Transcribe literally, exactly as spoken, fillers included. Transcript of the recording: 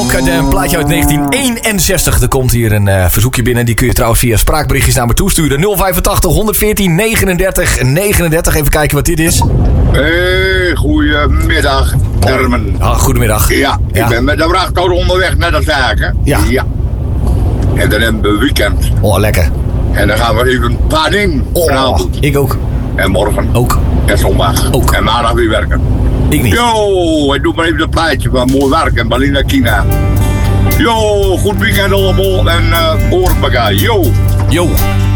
ook. Een plaatje uit negentien eenenzestig. Er komt hier een uh, verzoekje binnen. Die kun je trouwens via spraakberichtjes naar me toesturen. nul vijfentachtig honderdveertien negenendertig negenendertig. Even kijken wat dit is. Hey, goedemiddag, Herman. Ah, goedemiddag. Ja, Ja. ik ben met de vrachtauto onderweg naar de zaken. Ja. ja. En dan hebben we weekend. Oh, lekker. En dan gaan we even padding Oh, vanavond. ik ook. En morgen. Ook. En zondag. Ook. En maandag weer werken. Ik niet. Yo, ik doe maar even dat plaatje van mooi werk en Balina Kina. Yo, goed weekend allemaal en uh, hoor elkaar. Yo. Yo.